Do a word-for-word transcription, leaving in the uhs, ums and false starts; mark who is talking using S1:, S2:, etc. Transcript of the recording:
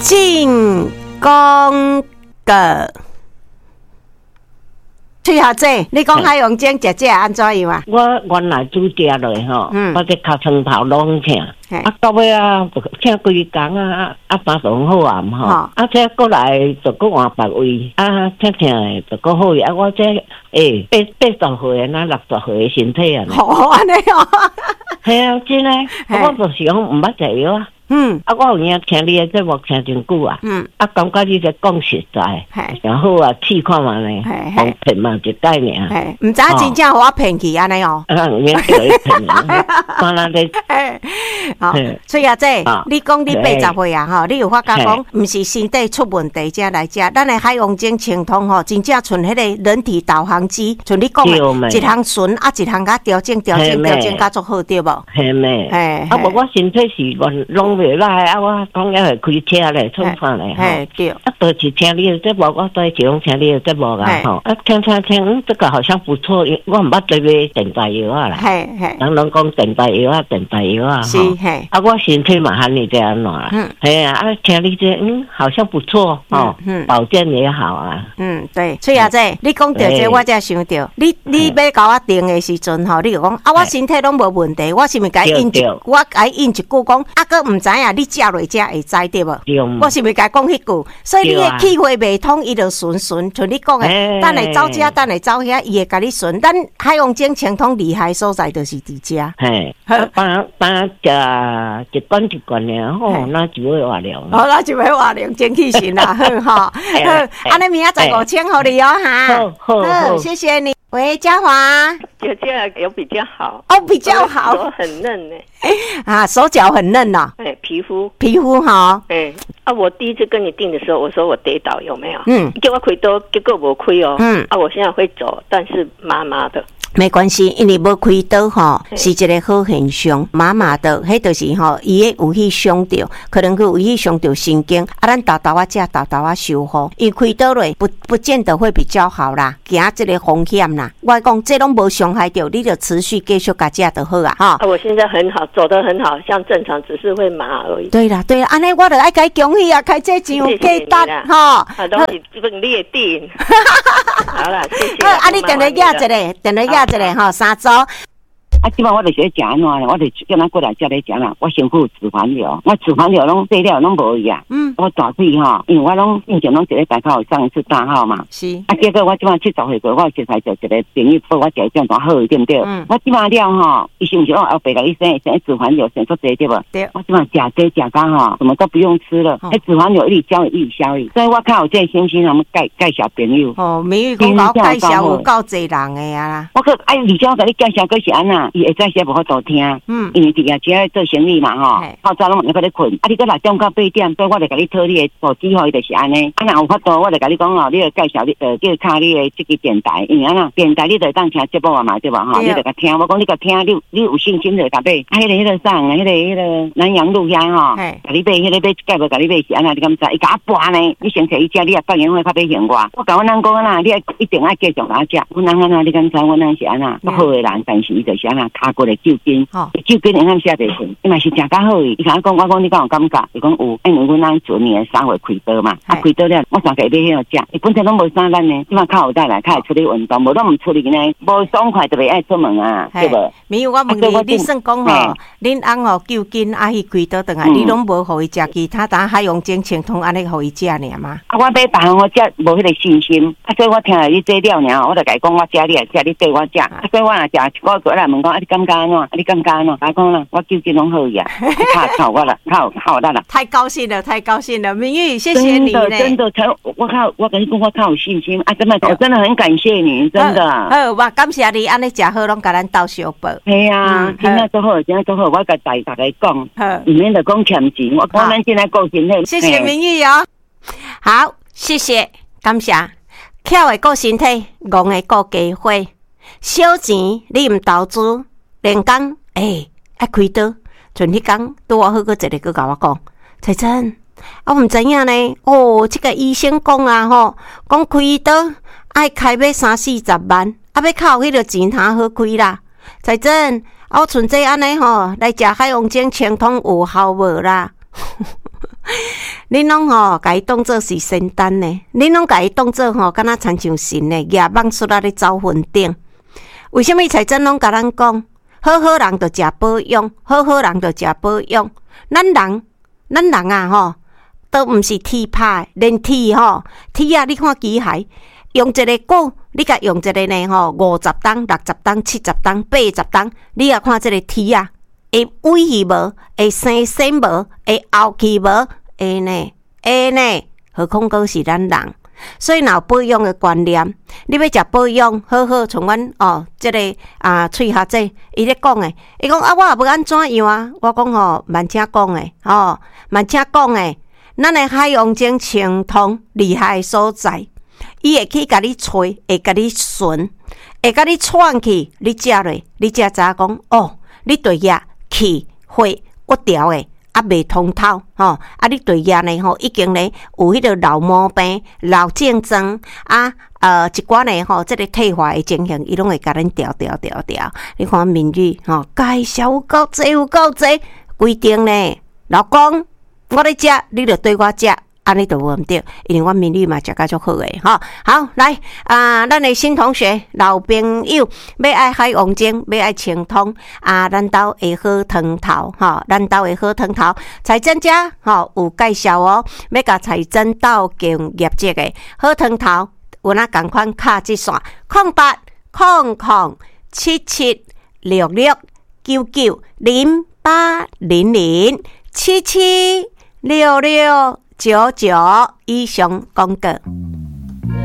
S1: 进攻的。翠霞姐，你讲海洋精食食安怎样啊？
S2: 我原来煮食落吼，嗯、我这脚床头拢痛，啊到尾啊，请规工啊，啊三顿好啊嘛吼，啊这过来就搁换别位，啊痛痛的就搁好啊，我这诶八八十岁啊，六十岁的身体啊，
S1: 好安尼哦，
S2: 系啊，真诶，我就是讲毋捌食药啊。嗯，啊，我有影听你的节目听真久啊，嗯，啊，感觉你在讲实在，然后啊，试看嘛呢，讲骗嘛一概念，
S1: 毋知真正互我骗去安尼哦，
S2: 啊，免叫你骗啊，当然咧，
S1: 好，所以啊，姐，你讲你八十岁啊，吼，你有发觉讲，毋是身体出问题才来食，咱的海洋精清通吼，真正像迄个人体导航机，像你讲的，一项顺啊，一项甲调整调整调整，甲做好对无？
S2: 系咩？哎，啊，无我身体是乱拢。袂歹啊！我讲要会开车咧，创啥咧？嘿，对。啊，都是听你的节目，我都是集中听你的节目啊！吼，啊，听听听，嗯，这个好像不错。我毋捌对买电台药啊啦。嘿嘿。人拢讲电台药啊，电台药啊。是嘿。啊，我身体嘛喊你这样喏。嗯。嘿啊，啊，听你这，嗯，好像不错哦。嗯。保健也好啊。嗯，对。翠雅姐，你讲到这，我才想到，你你要甲我订的时阵吼，你就讲啊，我身体拢无问题，我是毋是该应一，我该应一句讲，啊，个毋知。你食落才会知对无？我是咪甲讲迄句，所以你的气血未通，伊就顺顺，像你讲的，等下走遮，等下走遐，伊会甲你顺。咱海洋精清通厉害所在就是伫遮。嘿，当然当然食一罐一罐的，吼，那就会活量。哦，那就会活量，精气神啦，好，好，安尼明仔载五千互你哦，哈，好，好，好，谢谢你。喂，嘉华，
S3: 姐姐有比较好
S1: 哦，比较好，
S3: 手很嫩呢，
S1: 啊，手脚很嫩呐，
S3: 哎，皮肤
S1: 皮肤好，
S3: 哎，啊，我第一次跟你订的时候，我说我跌倒有没有？嗯，叫我开刀，结果我开哦，嗯，啊，我现在会走，但是麻麻的。
S1: 没关系，因为要开刀吼是一个好现象，麻麻的，迄就是吼，伊诶有去伤着，可能佢有去伤着神经，啊，咱豆豆啊食豆豆啊修复，伊开刀咧不不见得会比较好啦，惊这个风险啦。我讲这拢无伤害着，你就持续继续甲食就好啊，哈。
S3: 啊，我现在很好，走得很好，像正常，只是会麻而已。
S1: 对啦，对啦，安尼我就爱甲伊恭喜啊，开这钱有价值
S3: 哈。啊，拢是这份列定。好啦，谢谢。
S1: 啊，你等下压一个，等下压一个吼，三组。
S4: 啊，即摆我就是咧食安怎咧？我就叫咱过来遮咧食啦。我身躯有脂肪瘤，我脂肪瘤拢治了拢无去啊。嗯。我大腿吼，因为我拢以前拢一个大号上一次大号嘛。是。啊，结果我即摆七十岁过，我实在就一个朋友说我食这样好对不对？嗯。我即摆了吼，伊是毋是讲后背甲你生生脂肪瘤生出这对无？对。我即摆食这食到吼，什么都不用吃了，迄脂肪瘤一直消一直消去，所以我较有这信心，他们介介绍朋友。
S1: 哦，美玉讲我介绍有够济人的啊啦。
S4: 我个哎，而且我甲你介绍个是安那？伊会再些无法度听，嗯，因为伫遐只做生意嘛吼，透早拢那个咧困，啊，你搁六点到八点，所以我就甲你讨你的手机吼，伊就是安尼。啊，若有法度，我就甲你讲哦，你就介绍你呃，叫卡你的这个电台，因为安那电台你就当听节目嘛，对吧？吼，你就甲听，我讲你甲听，你你有信心就甲买。啊，迄个迄个啥，迄个迄个南洋路遐吼，甲你买，迄个买介无甲你买是安那？你敢知？伊甲我搬呢，你先摕伊遮，你也百元会较买现我。我甲阮人讲安那，你一定爱继续来食。阮人安那，你敢知？阮人是安那，不好的人，但是伊就是安那卡过来救金，救金会晓写地顺，伊嘛是诚较好伊。伊甲我讲，我讲你敢有感觉？伊讲有，因为阮咱准年三月开刀嘛，啊开刀了，我上个月买迄个食，伊本身拢无啥咱呢，即摆较有带来，较会出去运动，无拢毋出去呢，无爽快就袂爱出门啊，对无？
S1: 没有，我问你，你算讲吼，恁翁吼救金啊去开刀，等下你拢无互伊食其他，当海洋精清通安尼互伊食尔嘛？
S4: 啊，我买别项我食无迄个信心，啊，所以我听了你这了尔，我就甲伊讲我食你来食，你对我食，啊，所以我若食一个过来问讲，啊，你感觉安怎？啊，你感觉安怎？我讲啦，我救金拢好呀，靠靠我啦，靠靠我啦。
S1: 太高兴了，太高兴了，明玉，谢谢你呢。
S4: 真的，真的，我靠，我跟你讲，我靠有信心啊！真的，我真的很感谢你，真的。
S1: 好，我感谢你，安尼食好，拢甲咱斗相报。
S4: 系啊，今仔都好，今仔都好，我甲大大家讲，唔免就讲欠钱，我讲咱今仔顾身体。
S1: 谢谢明玉哦。好，谢谢，感谢。巧的顾身体，戆的顾家伙，小钱你唔投资，连讲诶爱开刀，像迄讲拄我好个一个个甲我讲，彩珍，我唔知影呢。哦，这个医生讲啊吼，讲开刀爱开要三四十万，啊要靠迄个钱通好开啦。彩珍，我存这安尼吼来食海洋精清通有效无啦？ 恁拢吼，甲伊当作是仙丹呢，恁拢甲伊当作吼，敢若亲像神呢，野蠓出来咧走坟顶。为什么财神拢甲咱讲，好好人着食保养，好好人着食保养。咱人，咱人啊吼，都毋是铁拍，连铁吼，铁啊，你看机械，用一个鼓，你甲用一个呢吼，五十担、六十担、七十担、八十担，你也看这个铁啊，会萎去无？会生锈无？会凹去无？会呢？会呢？何况阁是咱人。所以若有保养的观念，你要食保养，好好像阮哦，即、这个啊，喙学者伊咧讲诶，伊讲啊，我也要安怎样啊？我讲吼，慢请讲诶，哦，慢请讲诶。咱诶海洋精清通厉害诶所在，伊会去甲你吹，会甲你顺，会甲你串去，你食落，你才知影讲哦，你对牙气血骨条诶。啊，未通透吼！啊，你对牙呢吼，已经呢有迄个老毛病、老症状啊，呃，一寡呢吼，即、这个退化的情形，伊拢会甲咱调调调调。你看闽语吼，介绍有够济，有够济，规定呢，老公，我咧食，你着对我食。安尼就无毋对，因为我闽语嘛食甲足好诶，吼。好，来啊，咱诶新同学、老朋友，要爱海王精，要爱清通啊，咱兜诶好汤头，吼，咱兜诶好汤头，财政家吼有介绍哦，要甲财政斗经业绩诶好汤头，有哪共款卡即线，空八空空七七六六九九零八零零七七六六。九九以上广告。